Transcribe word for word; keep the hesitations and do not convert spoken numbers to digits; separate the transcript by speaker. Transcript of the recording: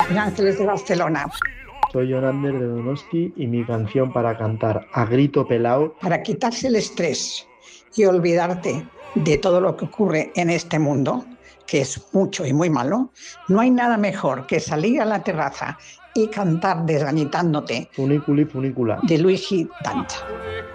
Speaker 1: Los Ángeles de Barcelona.
Speaker 2: Soy Jonander de Donosti y mi canción para cantar a grito pelao.
Speaker 1: Para quitarse el estrés y olvidarte de todo lo que ocurre en este mundo, que es mucho y muy malo, no hay nada mejor que salir a la terraza y cantar desgañitándote
Speaker 2: Funiculi funicula.
Speaker 1: de Luigi Danta.